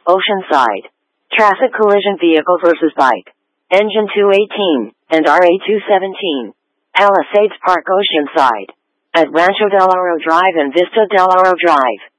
Oceanside. Traffic collision vehicle versus bike. Engine 218 and RA 217. Palisades Park Oceanside. At Rancho Del Oro Drive and Vista Del Oro Drive.